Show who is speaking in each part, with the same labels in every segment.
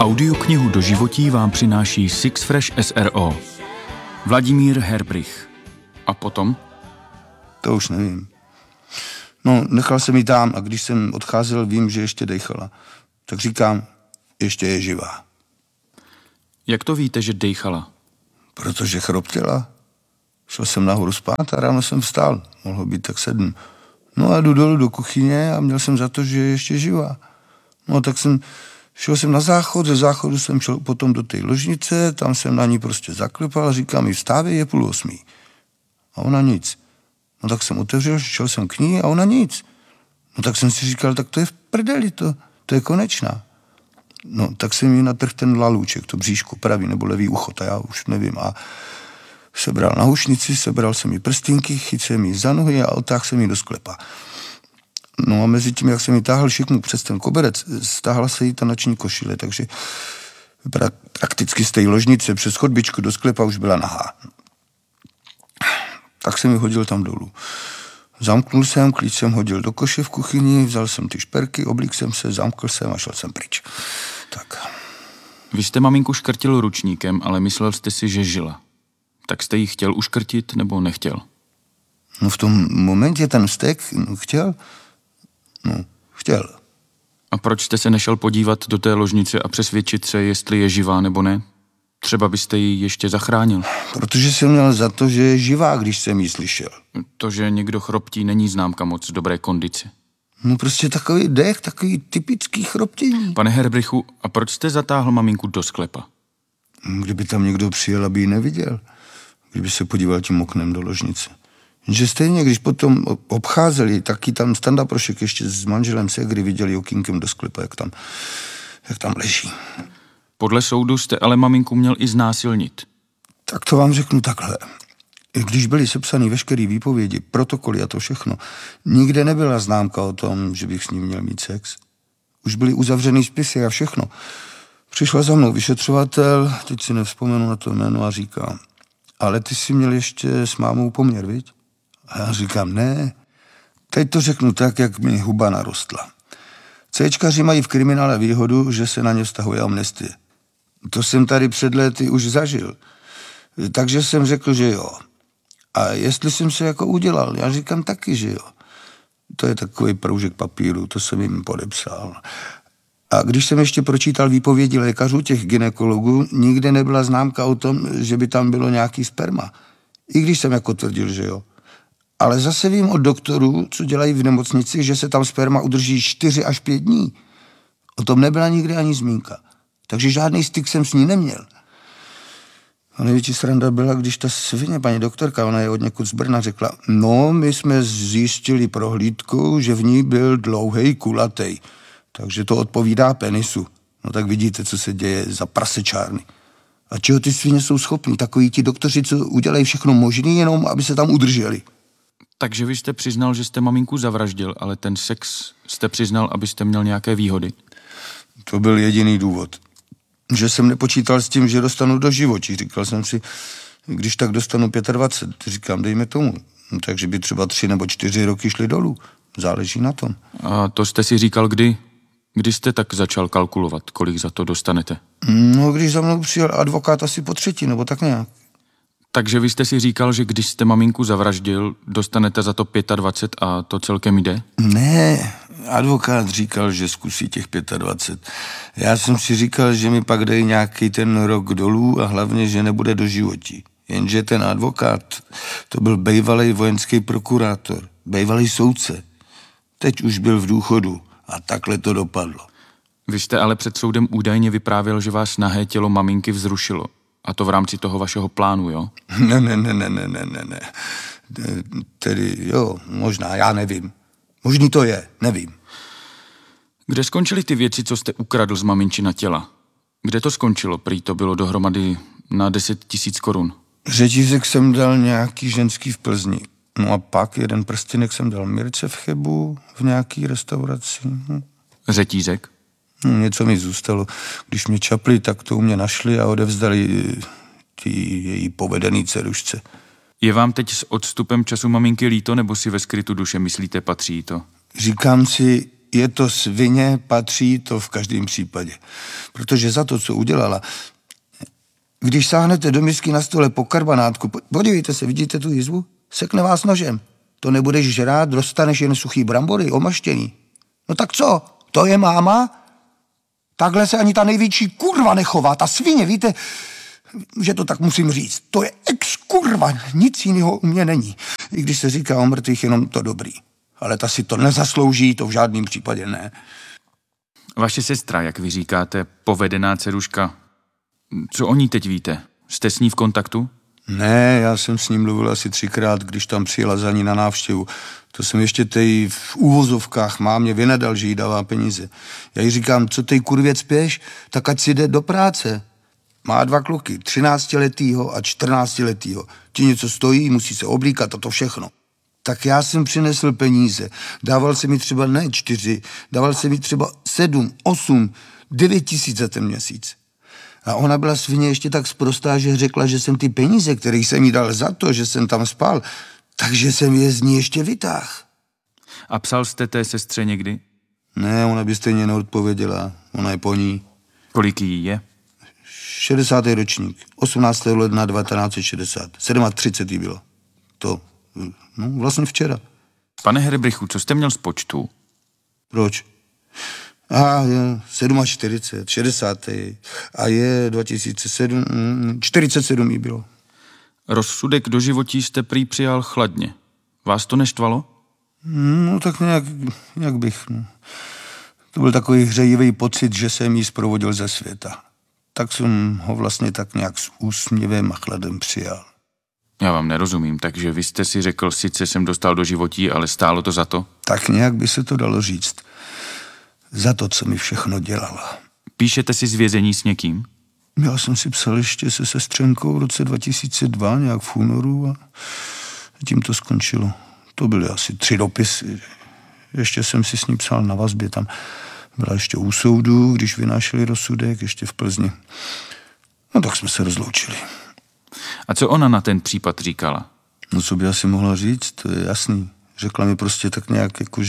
Speaker 1: Audioknihu do životí vám přináší Six Fresh SRO. Vladimír Herbrich. A potom?
Speaker 2: To už nevím. No, nechal jsem ji tam a když jsem odcházel, vím, že ještě dejchala. Tak říkám, ještě je živá.
Speaker 1: Jak to víte, že dejchala?
Speaker 2: Protože chroptěla. Šel jsem nahoru spát a ráno jsem vstál. Mohlo být tak 7. No a jdu dolů do kuchyně a měl jsem za to, že je ještě živá. No tak šel jsem na záchod, ze záchodu jsem šel potom do té ložnice, tam jsem na ní prostě zaklepal a říkám jí, vstávej, je 7:30. A ona nic. No tak jsem otevřel, šel jsem k ní a ona nic. No tak jsem si říkal, tak to je v prdeli, to je konečná. No tak jsem jí natrhl ten lalůček, to bříško, pravý nebo levý ucho, to já už nevím. A sebral náušnici, sebral jsem jí prstinky, chytil jsem jí za nohy a otáhl jsem jí do sklepa. No a mezi tím, jak jsem jí táhl šikmu přes ten koberec, stáhla se jí ta noční košile, takže prakticky z té ložnice přes chodbičku do sklepa už byla nahá. Tak jsem ji hodil tam dolů. Zamknul jsem, klíč jsem hodil do koše v kuchyni, vzal jsem ty šperky, oblík jsem se, zamkl jsem a šel jsem pryč. Tak.
Speaker 1: Vy jste maminku škrtil ručníkem, ale myslel jste si, že žila. Tak jste ji chtěl uškrtit nebo nechtěl?
Speaker 2: No v tom momentě ten vztek chtěl.
Speaker 1: A proč jste se nešel podívat do té ložnice a přesvědčit se, jestli je živá nebo ne? Třeba byste ji ještě zachránil.
Speaker 2: Protože jsem měl za to, že je živá, když jsem ji slyšel.
Speaker 1: To, že někdo chroptí, není známka moc dobré kondice.
Speaker 2: No prostě takový dech, takový typický chroptění.
Speaker 1: Pane Herbrichu, a proč jste zatáhl maminku do sklepa?
Speaker 2: Kdyby tam někdo přijel, aby ji neviděl. Kdyby se podíval tím oknem do ložnice. Že stejně, když potom obcházeli, taky tam Standa Prošek ještě s manželem Segry viděli okýnkem do sklepa, jak tam leží.
Speaker 1: Podle soudu jste ale maminku měl i znásilnit.
Speaker 2: Tak to vám řeknu takhle. Když byly sepsané veškeré výpovědi, protokoly a to všechno, nikde nebyla známka o tom, že bych s ním měl mít sex. Už byly uzavřený spisy a všechno. Přišla za mnou vyšetřovatel, teď si nevzpomenu na to jméno a říká, ale ty jsi měl ještě s mámou poměr, viď? A já říkám, ne. Teď to řeknu tak, jak mi huba narostla. Céčkaři mají v kriminále výhodu, že se na ně vztahuje amnestie. To jsem tady před lety už zažil. Takže jsem řekl, že jo. A jestli jsem se jako udělal, já říkám taky, že jo. To je takový proužek papíru, to jsem jim podepsal. A když jsem ještě pročítal výpovědi lékařů, těch gynekologů, nikde nebyla známka o tom, že by tam bylo nějaký sperma. I když jsem jako tvrdil, že jo. Ale zase vím od doktorů, co dělají v nemocnici, že se tam sperma udrží 4 až 5 dní. O tom nebyla nikdy ani zmínka. Takže žádný styk jsem s ní neměl. A největší sranda byla, když ta svině, paní doktorka, ona je od někud z Brna, řekla, no, my jsme zjistili prohlídkou, že v ní byl dlouhej kulatej. Takže to odpovídá penisu. No tak vidíte, co se děje za prasečárny. A čeho ty svině jsou schopní? Takoví ti doktoři, co udělají všechno možný, jenom aby se tam udrželi.
Speaker 1: Takže vy jste přiznal, že jste maminku zavraždil, ale ten sex jste přiznal, abyste měl nějaké výhody?
Speaker 2: To byl jediný důvod. Že jsem nepočítal s tím, že dostanu do životí. Říkal jsem si, když tak dostanu 25, říkám, dejme tomu. Takže by třeba 3 nebo 4 roky šly dolů. Záleží na tom.
Speaker 1: A to jste si říkal kdy? Kdy jste tak začal kalkulovat, kolik za to dostanete?
Speaker 2: No, když za mnou přijel advokát asi po 3, nebo tak nějak.
Speaker 1: Takže vy jste si říkal, že když jste maminku zavraždil, dostanete za to 25 a to celkem jde?
Speaker 2: Ne, advokát říkal, že zkusí těch 25. Já jsem si říkal, že mi pak dají nějaký ten rok dolů a hlavně, že nebude do životí. Jenže ten advokát, to byl bejvalej vojenský prokurátor, bejvalej soudce. Teď už byl v důchodu a takhle to dopadlo.
Speaker 1: Vy jste ale před soudem údajně vyprávěl, že vás nahé tělo maminky vzrušilo. A to v rámci toho vašeho plánu, jo?
Speaker 2: Ne. Tedy jo, možná, já nevím. Možný to je, nevím.
Speaker 1: Kde skončily ty věci, co jste ukradl z maminčina těla? Kde to skončilo? Prý to bylo dohromady na 10 000 korun.
Speaker 2: Řetízek jsem dal nějaký ženský v Plzni. No a pak jeden prstenek jsem dal Mirce v Chebu v nějaký restauraci.
Speaker 1: Řetízek?
Speaker 2: Něco mi zůstalo. Když mě čapli, tak to u mě našli a odevzdali její povedený dcerušce.
Speaker 1: Je vám teď s odstupem času maminky líto, nebo si ve skrytu duše myslíte, patří to?
Speaker 2: Říkám si, je to svině, patří to v každém případě. Protože za to, co udělala, když sáhnete do misky na stole po karbanátku, podívejte se, vidíte tu jizvu? Sekne vás nožem. To nebudeš žrát, dostaneš jen suchý brambory, omaštěný. No tak co? To je máma? Takhle se ani ta největší kurva nechová, ta svině, víte, že to tak musím říct. To je ex-kurva, nic jiného u mě není. I když se říká o mrtvých jenom to dobrý. Ale ta si to nezaslouží, to v žádném případě ne.
Speaker 1: Vaše sestra, jak vy říkáte, povedená dceruška. Co o ní teď víte? Jste s ní v kontaktu?
Speaker 2: Ne, já jsem s ním mluvil asi 3krát, když tam přijela za ní na návštěvu. To jsem ještě tej v úvozovkách mámě vynadal, že jí dává peníze. Já jí říkám, co tej kurvě spěš, tak ať si jde do práce. Má 2 kluky, 13letýho a 14letýho. Ti něco stojí, musí se oblíkat a to všechno. Tak já jsem přinesl peníze. Dával se mi třeba ne 4, dával se mi třeba 7, 8, 9 tisíc za ten měsíc. A ona byla svině ještě tak sprostá, že řekla, že jsem ty peníze, které jsem jí dal za to, že jsem tam spal, takže jsem je z ní ještě vytáhl.
Speaker 1: A psal jste té sestře někdy?
Speaker 2: Ne, ona by stejně neodpověděla. Ona je po ní.
Speaker 1: Kolik jí je?
Speaker 2: 60. ročník. 18. ledna 1960. 37. jí bylo. To, no vlastně včera.
Speaker 1: Pane Herbrichu, co jste měl z počtu?
Speaker 2: Proč? Je 47, 60. A je 2007, 47 jí bylo.
Speaker 1: Rozsudek doživotí jste prý přijal chladně. Vás to neštvalo?
Speaker 2: No tak nějak bych. No. To byl takový hřejivý pocit, že jsem jí zprovodil ze světa. Tak jsem ho vlastně tak nějak s úsměvem a chladem přijal.
Speaker 1: Já vám nerozumím, takže vy jste si řekl, sice jsem dostal doživotí, ale stálo to za to?
Speaker 2: Tak nějak by se to dalo říct. Za to, co mi všechno dělala.
Speaker 1: Píšete si z vězení s někým?
Speaker 2: Já jsem si psal ještě se sestřenkou v roce 2002, nějak v únoru a tím to skončilo. To byly asi 3 dopisy. Ještě jsem si s ní psal na vazbě, tam byla ještě u soudu, když vynášeli rozsudek, ještě v Plzni. No tak jsme se rozloučili.
Speaker 1: A co ona na ten případ říkala?
Speaker 2: No co by asi mohla říct, to je jasný. Řekla mi prostě tak nějak, jako,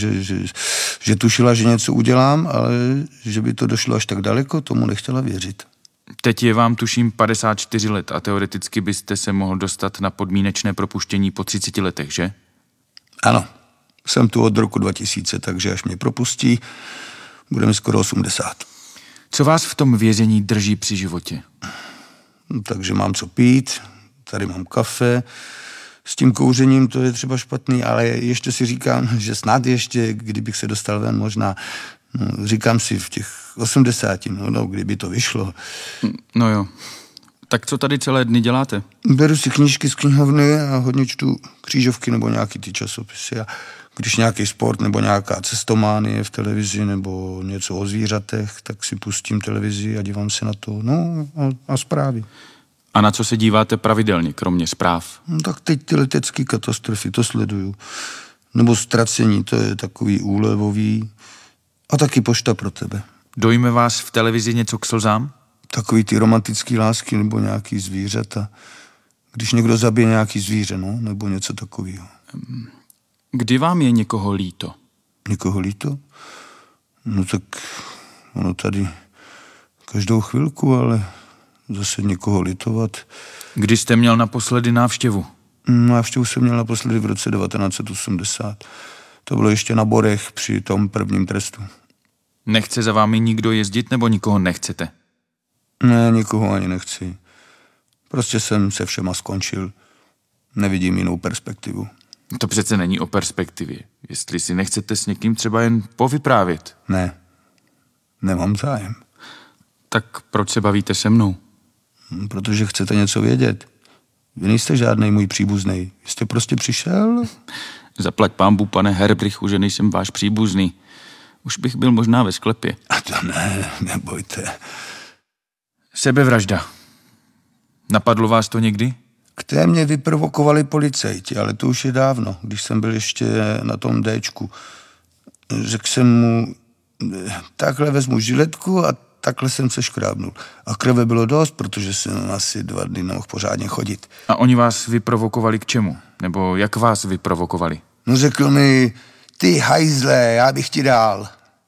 Speaker 2: že tušila, že něco udělám, ale že by to došlo až tak daleko, tomu nechtěla věřit.
Speaker 1: Teď je vám tuším 54 let a teoreticky byste se mohl dostat na podmínečné propuštění po 30 letech, že?
Speaker 2: Ano, jsem tu od roku 2000, takže až mě propustí, bude mi skoro 80.
Speaker 1: Co vás v tom vězení drží při životě?
Speaker 2: No, takže mám co pít, tady mám kafe. S tím kouřením to je třeba špatný, ale ještě si říkám, že snad ještě, kdybych se dostal ven, možná, no, říkám si v těch 80, no, kdyby to vyšlo.
Speaker 1: No jo. Tak co tady celé dny děláte?
Speaker 2: Beru si knížky z knihovny a hodně čtu křížovky nebo nějaký ty časopisy. A když nějaký sport nebo nějaká cestománie v televizi nebo něco o zvířatech, tak si pustím televizi a dívám se na to. No a zprávy.
Speaker 1: A na co se díváte pravidelně, kromě zpráv?
Speaker 2: No, tak teď ty letecké katastrofy, to sleduju. Nebo ztracení, to je takový úlevový. A taky Pošta pro tebe.
Speaker 1: Dojme vás v televizi něco k slzám?
Speaker 2: Takový ty romantický lásky nebo nějaký zvířata. Když někdo zabije nějaký zvíře, no, nebo něco takového.
Speaker 1: Kdy vám je někoho líto?
Speaker 2: Někoho líto? No tak ono tady každou chvilku, ale zase někoho litovat.
Speaker 1: Kdy jste měl naposledy návštěvu?
Speaker 2: Návštěvu jsem měl naposledy v roce 1980. To bylo ještě na Borech při tom prvním trestu.
Speaker 1: Nechce za vámi nikdo jezdit nebo nikoho nechcete?
Speaker 2: Ne, nikoho ani nechci. Prostě jsem se všema skončil. Nevidím jinou perspektivu.
Speaker 1: To přece není o perspektivě. Jestli si nechcete s někým třeba jen povyprávět.
Speaker 2: Ne, nemám zájem.
Speaker 1: Tak proč se bavíte se mnou?
Speaker 2: Protože chcete něco vědět. Vy nejste žádnej můj příbuznej. Jste prostě přišel?
Speaker 1: Zaplať pánbu, pane Herbrichu, že nejsem váš příbuzný. Už bych byl možná ve sklepě.
Speaker 2: A to ne, nebojte.
Speaker 1: Sebevražda. Napadlo vás to někdy?
Speaker 2: K té mě vyprovokovali policajti, ale to už je dávno, když jsem byl ještě na tom Dčku. Řekl jsem mu, takhle vezmu žiletku a takhle jsem se škrábnul. A krve bylo dost, protože jsem asi 2 dny nemohl pořádně chodit.
Speaker 1: A oni vás vyprovokovali k čemu? Nebo jak vás vyprovokovali?
Speaker 2: No řekl mi, ty hajzle, já bych ti dal.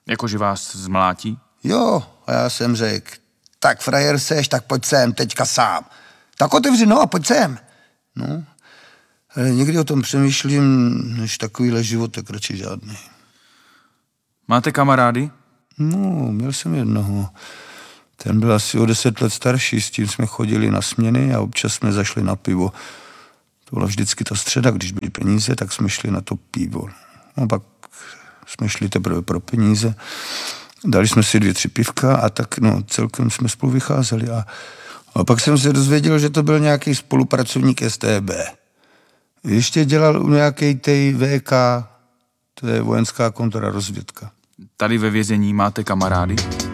Speaker 1: Jakože vás zmlátí?
Speaker 2: Jo, a já jsem řekl, tak frajer seš, tak pojď sem, teďka sám. Tak otevři, no a pojď sem. No, ale někdy o tom přemýšlím, než takovýhle život, tak radši žádný.
Speaker 1: Máte kamarády?
Speaker 2: No, měl jsem jednoho. Ten byl asi o 10 let starší, s tím jsme chodili na směny a občas jsme zašli na pivo. To byla vždycky ta středa, když byly peníze, tak jsme šli na to pivo. No pak jsme šli teprve pro peníze. Dali jsme si 2-3 pivka a tak no, celkem jsme spolu vycházeli. A pak jsem se dozvěděl, že to byl nějaký spolupracovník STB. Ještě dělal u nějakej tej VK, to je vojenská kontrarozvědka.
Speaker 1: Tady ve vězení máte kamarády?